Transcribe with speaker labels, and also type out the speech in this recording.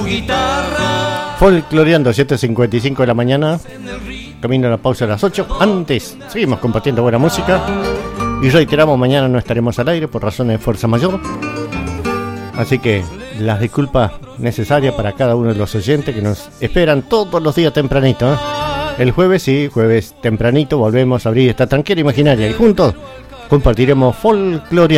Speaker 1: guitarra.
Speaker 2: Folcloreando, 7:55 de la mañana. Camino a la pausa a las 8. Antes, seguimos compartiendo buena música. Y reiteramos, mañana no estaremos al aire por razones de fuerza mayor. Así que las disculpas necesarias para cada uno de los oyentes que nos esperan todos los días tempranito, ¿eh? El jueves, sí, jueves tempranito, volvemos a abrir esta tranquera imaginaria y juntos compartiremos Folcloreando.